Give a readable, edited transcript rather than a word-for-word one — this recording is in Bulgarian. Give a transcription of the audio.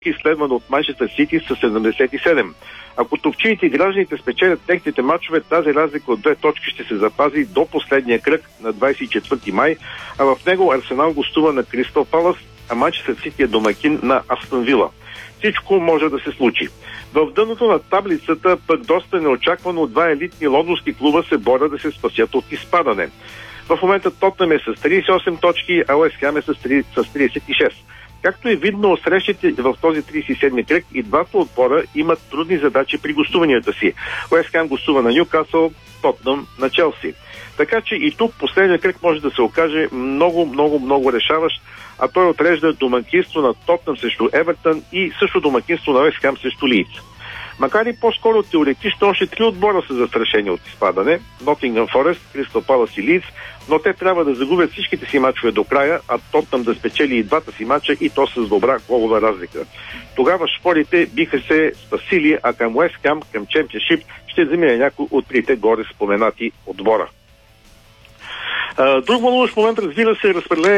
изследван от Манчестър Сити с 77. Ако топчиите и гражданите спечелят техните мачове, тази разлика от 2 точки ще се запази до последния кръг на 24 май, а в него Арсенал гостува на Кристал Палас, а Манчестър Сити е домакин на Астън Вила. Всичко може да се случи. В дъното на таблицата пък доста неочаквано 2 елитни лондонски клуба се борят да се спасят от изпадане. В момента Тотнъм е с 38 точки, а Уест Хем е с 36. Както е видно от срещите в този 37-ми кръг, и двата отбора имат трудни задачи при гостуванията си. Уест Хем гостува на Нюкасъл, Тотнъм на Челси. Така че и тук последният кръг може да се окаже много решаващ, а той отрежда домакинство на Тотнъм срещу Евертън и също домакинство на Уест Хем срещу Лийдс. Макар и по-скоро теоретично, още 3 отбора са застрашени от изпадане – Нотингъм Форест, Кристал Палас и Лийдс, но те трябва да загубят всичките си мачове до края, а Тотнъм да спечели и двата си мача, и то с добра голова разлика. Тогава шпорите биха се спасили, а към Уест Хем, към Чемпионшип, ще замине някой от 3 горе споменати отбора. Друг вълнуващ момент, разбира се, разпределение